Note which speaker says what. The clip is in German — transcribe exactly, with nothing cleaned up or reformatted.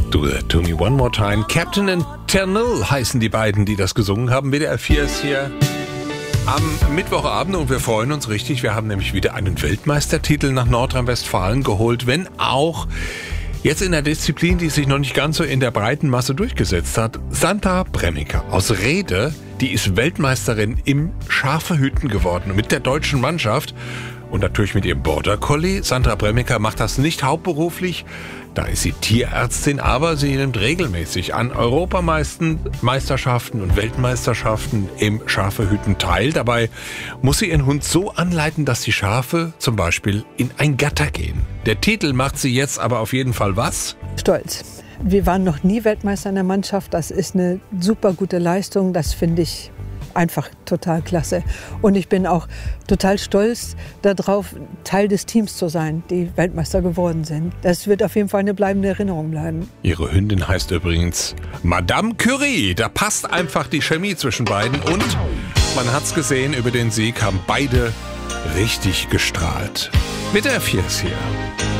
Speaker 1: Do That To Me One More Time. Captain and Ternil heißen die beiden, die das gesungen haben. W D R vier ist hier am Mittwochabend und wir freuen uns richtig. Wir haben nämlich wieder einen Weltmeistertitel nach Nordrhein-Westfalen geholt, wenn auch jetzt in der Disziplin, die sich noch nicht ganz so in der breiten Masse durchgesetzt hat. Sandra Bremmiker aus Rhede, die ist Weltmeisterin im Schafehüten geworden mit der deutschen Mannschaft und natürlich mit ihrem Border Collie. Sandra Bremmiker macht das nicht hauptberuflich, da ist sie Tierärztin, aber sie nimmt regelmäßig an Europameisterschaften und Weltmeisterschaften im Schafehüten teil. Dabei muss sie ihren Hund so anleiten, dass die Schafe zum Beispiel in ein Gatter gehen. Der Titel macht sie jetzt aber auf jeden Fall was?
Speaker 2: Stolz. Wir waren noch nie Weltmeister in der Mannschaft. Das ist eine super gute Leistung. Das finde ich einfach total klasse. Und ich bin auch total stolz darauf, Teil des Teams zu sein, die Weltmeister geworden sind. Das wird auf jeden Fall eine bleibende Erinnerung bleiben.
Speaker 1: Ihre Hündin heißt übrigens Madame Curie. Da passt einfach die Chemie zwischen beiden. Und man hat's gesehen, über den Sieg haben beide richtig gestrahlt. W D R vier ist hier.